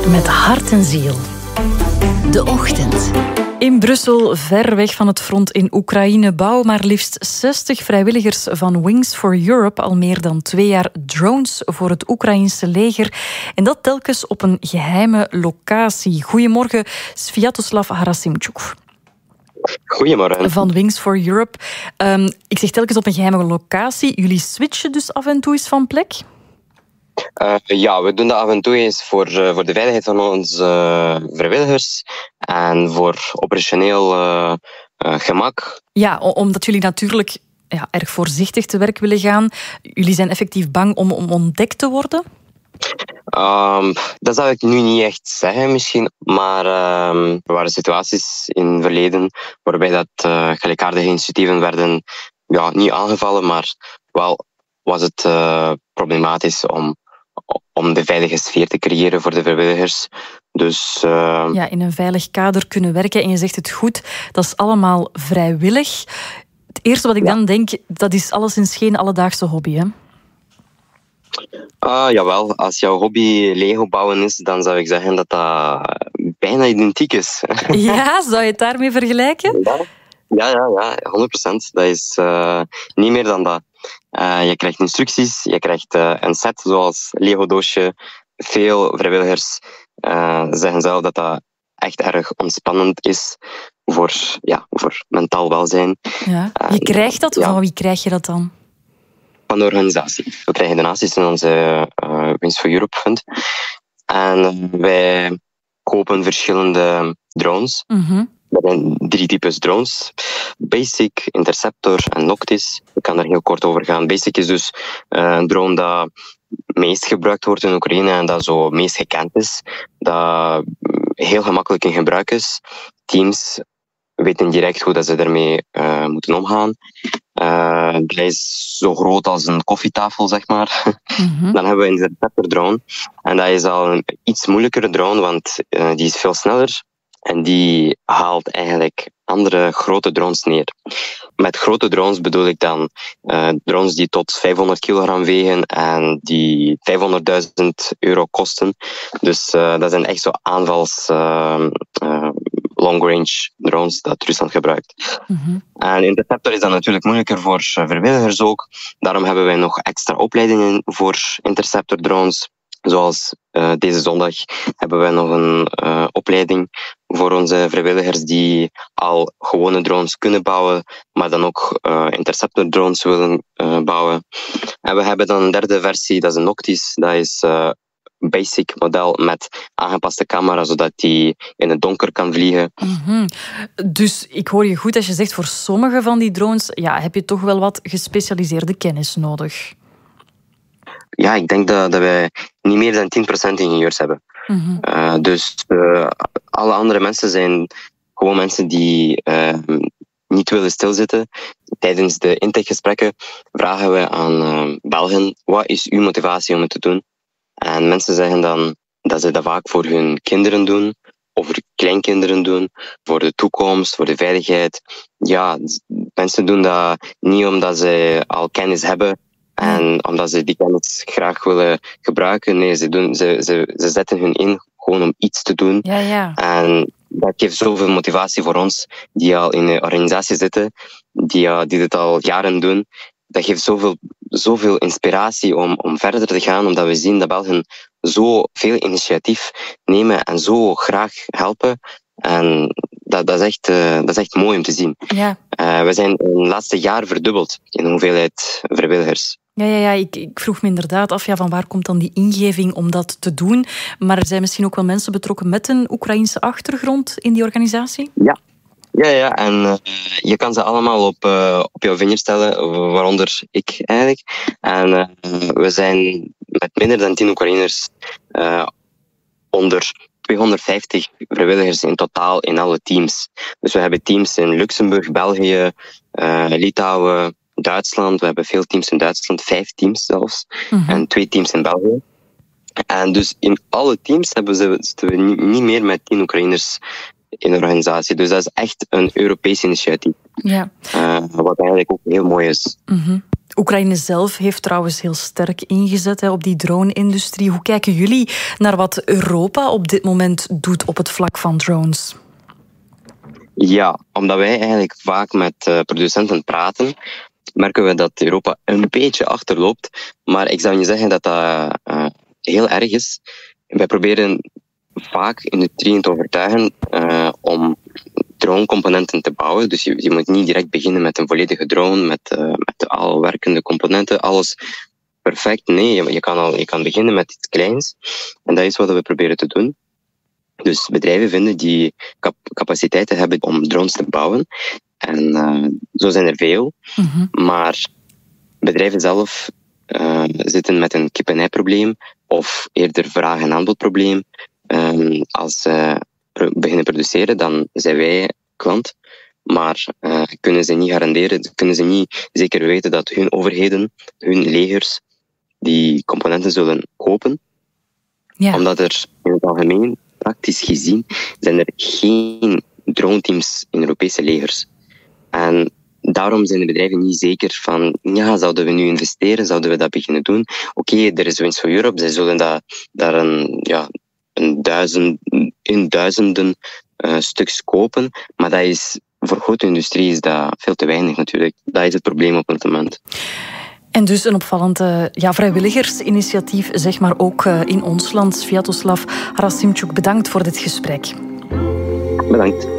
met hart en ziel. De Ochtend. In Brussel, ver weg van het front in Oekraïne, bouwen maar liefst 60 vrijwilligers van Wings for Europe al meer dan 2 jaar drones voor het Oekraïense leger. En dat telkens op een geheime locatie. Goedemorgen, Sviatoslav Harasimchuk. Goedemorgen. Van Wings for Europe. Ik zeg telkens op een geheime locatie. Jullie switchen dus af en toe eens van plek? Ja, we doen dat af en toe eens voor de veiligheid van onze vrijwilligers en voor operationeel gemak. Ja, omdat jullie natuurlijk erg voorzichtig te werk willen gaan. Jullie zijn effectief bang om ontdekt te worden? Dat zou ik nu niet echt zeggen misschien, maar er waren situaties in het verleden waarbij dat gelijkaardige initiatieven werden niet aangevallen, maar wel was het problematisch om de veilige sfeer te creëren voor de vrijwilligers. Dus, in een veilig kader kunnen werken. En je zegt het goed, dat is allemaal vrijwillig. Het eerste wat ik dan denk, dat is alleszins geen alledaagse hobby, hè? Jawel, als jouw hobby Lego bouwen is, dan zou ik zeggen dat dat bijna identiek is. Ja, zou je het daarmee vergelijken? Ja, 100%. Dat is niet meer dan dat. Je krijgt instructies, je krijgt een set zoals Lego-doosje. Veel vrijwilligers zeggen zelf dat dat echt erg ontspannend is voor mentaal welzijn. Ja. Je krijgt dat? Van wie krijg je dat dan? Van de organisatie. We krijgen donaties in onze Wings for Europe Fund. En wij kopen verschillende drones. Mm-hmm. Er zijn 3 types drones. Basic, Interceptor en Noctis. Ik kan daar heel kort over gaan. Basic is dus een drone dat meest gebruikt wordt in Oekraïne en dat zo meest gekend is. Dat heel gemakkelijk in gebruik is. Teams weten direct hoe dat ze ermee moeten omgaan. Dat is zo groot als een koffietafel, zeg maar. Mm-hmm. Dan hebben we een Interceptor drone. En dat is al een iets moeilijkere drone, want die is veel sneller. En die haalt eigenlijk andere grote drones neer. Met grote drones bedoel ik dan drones die tot 500 kilogram wegen en die €500.000 kosten. Dus dat zijn echt zo aanvals long-range drones dat Rusland gebruikt. Mm-hmm. En Interceptor is dan natuurlijk moeilijker voor vrijwilligers ook. Daarom hebben wij nog extra opleidingen voor Interceptor drones. Zoals deze zondag hebben we nog een opleiding voor onze vrijwilligers die al gewone drones kunnen bouwen, maar dan ook Interceptor drones willen bouwen. En we hebben dan een derde versie, dat is een Noctis. Dat is een basic model met aangepaste camera, zodat die in het donker kan vliegen. Mm-hmm. Dus ik hoor je goed als je zegt, voor sommige van die drones heb je toch wel wat gespecialiseerde kennis nodig. Ja, ik denk dat wij niet meer dan 10% ingenieurs hebben. Mm-hmm. Dus alle andere mensen zijn gewoon mensen die niet willen stilzitten. Tijdens de intakegesprekken vragen we aan Belgen, wat is uw motivatie om het te doen? En mensen zeggen dan dat ze dat vaak voor hun kinderen doen, of voor kleinkinderen doen, voor de toekomst, voor de veiligheid. Ja, mensen doen dat niet omdat ze al kennis hebben, en omdat ze die kennis graag willen gebruiken. Nee, ze zetten hun in gewoon om iets te doen. Ja. En dat geeft zoveel motivatie voor ons, die al in de organisatie zitten, die dit al jaren doen. Dat geeft zoveel inspiratie om verder te gaan, omdat we zien dat Belgen zoveel initiatief nemen en zo graag helpen. En dat is echt mooi om te zien. Ja. We zijn in het laatste jaar verdubbeld in de hoeveelheid vrijwilligers. Ja, ik vroeg me inderdaad af, van waar komt dan die ingeving om dat te doen? Maar er zijn misschien ook wel mensen betrokken met een Oekraïense achtergrond in die organisatie? Ja, en je kan ze allemaal op jouw vinger stellen, waaronder ik eigenlijk. En we zijn met minder dan 10 Oekraïners onder 250 vrijwilligers in totaal in alle teams. Dus we hebben teams in Luxemburg, België, Litouwen, Duitsland. We hebben veel teams in Duitsland, 5 teams zelfs. Mm-hmm. En 2 teams in België. En dus in alle teams zitten we niet meer met 10 Oekraïners in de organisatie. Dus dat is echt een Europees initiatief. Ja. Wat eigenlijk ook heel mooi is. Mm-hmm. Oekraïne zelf heeft trouwens heel sterk ingezet op die drone-industrie. Hoe kijken jullie naar wat Europa op dit moment doet op het vlak van drones? Ja, omdat wij eigenlijk vaak met producenten praten, merken we dat Europa een beetje achterloopt. Maar ik zou niet zeggen dat dat heel erg is. Wij proberen vaak industrieën te overtuigen om drone-componenten te bouwen. Dus je moet niet direct beginnen met een volledige drone, met alle werkende componenten, alles perfect. Nee, je kan beginnen met iets kleins. En dat is wat we proberen te doen. Dus bedrijven vinden die capaciteiten hebben om drones te bouwen. En zo zijn er veel. Mm-hmm. Maar bedrijven zelf zitten met een kip-en-ei-probleem of eerder vraag- en aanbodprobleem. Als ze beginnen produceren, dan zijn wij klant. Maar kunnen ze niet garanderen, kunnen ze niet zeker weten dat hun overheden, hun legers, die componenten zullen kopen. Ja. Omdat er in het algemeen, praktisch gezien, zijn er geen drone-teams in Europese legers. En daarom zijn de bedrijven niet zeker van, ja, zouden we nu investeren, zouden we dat beginnen doen? Oké, er is Wings for Europe, zij zullen daar in duizenden stuks kopen, maar dat is, voor grote industrie is dat veel te weinig natuurlijk. Dat is het probleem op het moment. En dus een opvallend vrijwilligersinitiatief, zeg maar ook in ons land. Sviatoslav Harasimchuk, bedankt voor dit gesprek. Bedankt.